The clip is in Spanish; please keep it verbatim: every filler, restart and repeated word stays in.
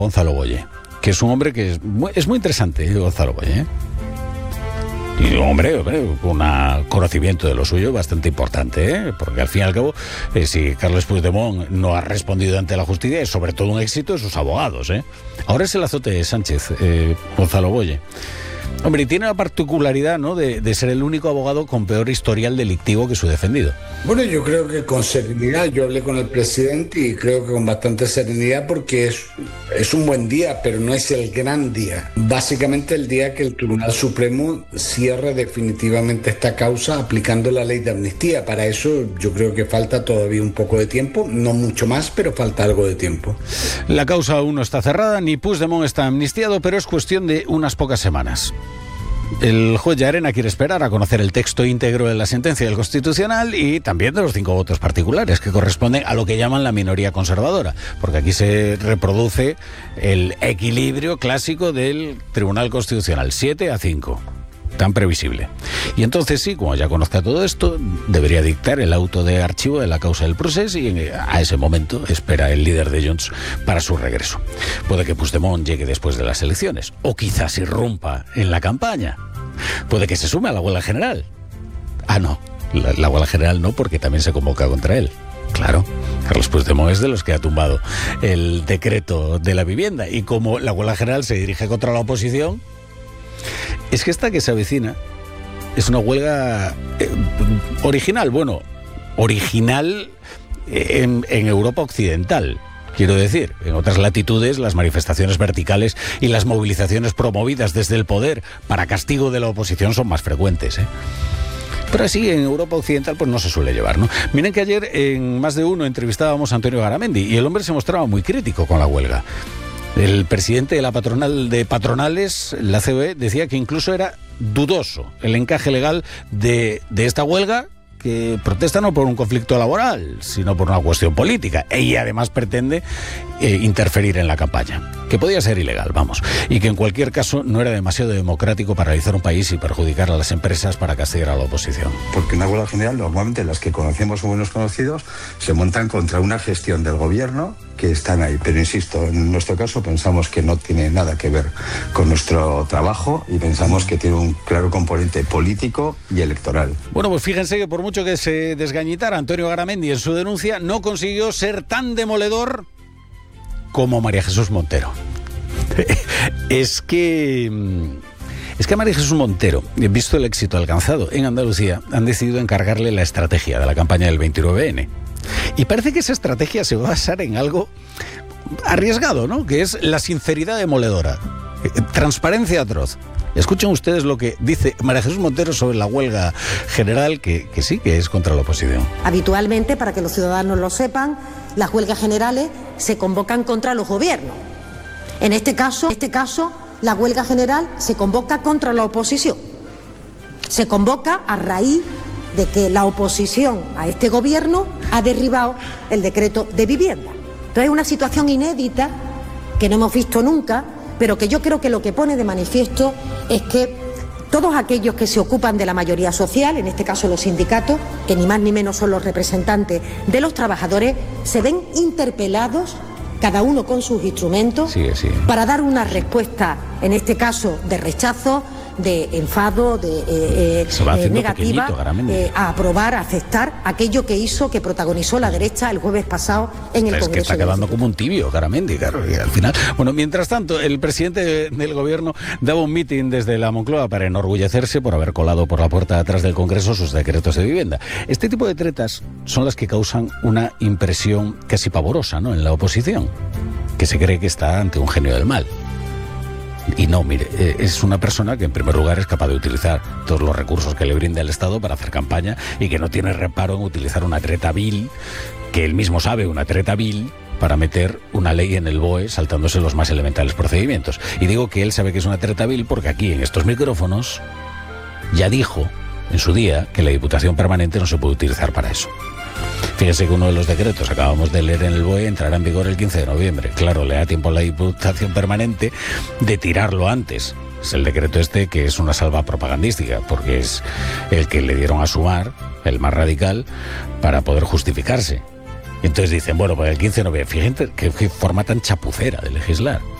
Gonzalo Boye, que es un hombre que es muy, es muy interesante, Gonzalo Boye, ¿eh? Y un hombre, hombre, con un conocimiento de lo suyo bastante importante, ¿eh? Porque al fin y al cabo, eh, si Carles Puigdemont no ha respondido ante la justicia, es sobre todo un éxito de sus abogados, ¿eh? Ahora es el azote de Sánchez, eh, Gonzalo Boye. Hombre, y tiene la particularidad, ¿no?, de, de ser el único abogado con peor historial delictivo que su defendido. Bueno, yo creo que con serenidad, yo hablé con el presidente y creo que con bastante serenidad, porque es, es un buen día, pero no es el gran día. Básicamente el día que el Tribunal Supremo cierre definitivamente esta causa aplicando la ley de amnistía. Para eso yo creo que falta todavía un poco de tiempo, no mucho más, pero falta algo de tiempo. La causa aún no está cerrada, ni Puigdemont está amnistiado, pero es cuestión de unas pocas semanas. El juez Llarena quiere esperar a conocer el texto íntegro de la sentencia del Constitucional y también de los cinco votos particulares que corresponden a lo que llaman la minoría conservadora, porque aquí se reproduce el equilibrio clásico del Tribunal Constitucional, siete a cinco. Tan previsible. Y entonces sí, como ya conozca todo esto, debería dictar el auto de archivo de la causa del procés y a ese momento espera el líder de Junts para su regreso. Puede que Puigdemont llegue después de las elecciones, o quizás irrumpa en la campaña. Puede que se sume a la huelga general. Ah, no, la, la huelga general no, porque también se convoca contra él. Claro, Carles Puigdemont es de los que ha tumbado el decreto de la vivienda, y como la huelga general se dirige contra la oposición, es que esta que se avecina es una huelga eh, original, bueno, original en, en Europa occidental, quiero decir. En otras latitudes las manifestaciones verticales y las movilizaciones promovidas desde el poder para castigo de la oposición son más frecuentes, ¿eh? Pero así en Europa occidental pues no se suele llevar, ¿no? Miren que ayer en Más de Uno entrevistábamos a Antonio Garamendi y el hombre se mostraba muy crítico con la huelga. El presidente de la patronal de patronales, la C O E, decía que incluso era dudoso el encaje legal de, de esta huelga, que protesta no por un conflicto laboral, sino por una cuestión política. Y además pretende eh, interferir en la campaña, que podía ser ilegal, vamos. Y que en cualquier caso no era demasiado democrático paralizar un país y perjudicar a las empresas para castigar a la oposición. Porque una huelga general, normalmente las que conocemos o buenos conocidos, se montan contra una gestión del gobierno que están ahí. Pero insisto, en nuestro caso pensamos que no tiene nada que ver con nuestro trabajo y pensamos que tiene un claro componente político y electoral. Bueno, pues fíjense que por mucho que se desgañitara Antonio Garamendi en su denuncia, no consiguió ser tan demoledor como María Jesús Montero. Es que... Es que a María Jesús Montero, visto el éxito alcanzado en Andalucía, han decidido encargarle la estrategia de la campaña del veintinueve ene. Y parece que esa estrategia se va a basar en algo arriesgado, ¿no? Que es la sinceridad demoledora, transparencia atroz. Escuchen ustedes lo que dice María Jesús Montero sobre la huelga general, que, que sí que es contra la oposición. Habitualmente, para que los ciudadanos lo sepan, las huelgas generales se convocan contra los gobiernos. En este caso, en este caso, la huelga general se convoca contra la oposición. Se convoca a raíz de que la oposición a este gobierno ha derribado el decreto de vivienda. Entonces es una situación inédita que no hemos visto nunca, pero que yo creo que lo que pone de manifiesto es que todos aquellos que se ocupan de la mayoría social, en este caso los sindicatos, que ni más ni menos son los representantes de los trabajadores, se ven interpelados, cada uno con sus instrumentos, sí, sí. para dar una respuesta, en este caso de rechazo, de enfado, de eh, eh, negativa, eh, a aprobar, a aceptar aquello que hizo, que protagonizó la derecha el jueves pasado en el es Congreso. Es que está quedando como un tibio, Garamendi, claro, y al final. Bueno, mientras tanto, el presidente del gobierno daba un mitin desde la Moncloa para enorgullecerse por haber colado por la puerta de atrás del Congreso sus decretos de vivienda. Este tipo de tretas son las que causan una impresión casi pavorosa, ¿no?, en la oposición, que se cree que está ante un genio del mal. Y no, mire, es una persona que en primer lugar es capaz de utilizar todos los recursos que le brinda el Estado para hacer campaña y que no tiene reparo en utilizar una treta vil, que él mismo sabe, una treta vil, para meter una ley en el B O E saltándose los más elementales procedimientos. Y digo que él sabe que es una treta vil porque aquí en estos micrófonos ya dijo en su día que la Diputación Permanente no se puede utilizar para eso. Fíjense que uno de los decretos que acabamos de leer en el B O E entrará en vigor el quince de noviembre. Claro, le da tiempo a la Diputación Permanente de tirarlo antes. Es el decreto este que es una salva propagandística, porque es el que le dieron a Sumar, el más radical, para poder justificarse. Y entonces dicen, bueno, pues el quince de noviembre, fíjense qué, qué forma tan chapucera de legislar.